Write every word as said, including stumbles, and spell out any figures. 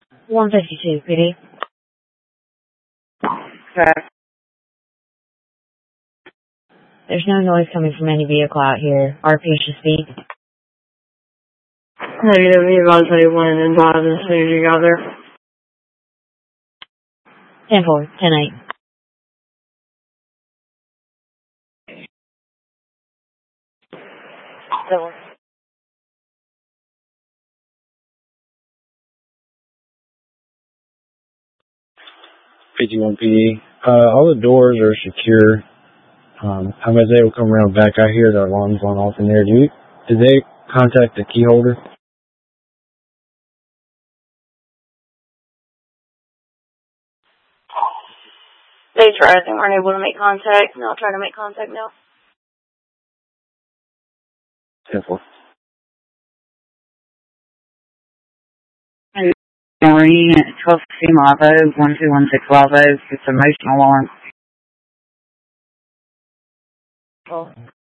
one fifty-two, P D. Okay. There's no noise coming from any vehicle out here. R P should speak. Negative, you guys say you went and drive as soon as you got there. ten four, ten eight. Seven. fifty-one P D. Uh, all the doors are secure. Um, I'm going to say we'll come around back out here. The alarm's going off in there. Do you, did they contact the key holder? They tried. They weren't able to make contact, and I'll try to make contact now. ten four. Marine at twelve fifteen Live Oak, one two one six Live Oak. It's a motion alarm. Oh.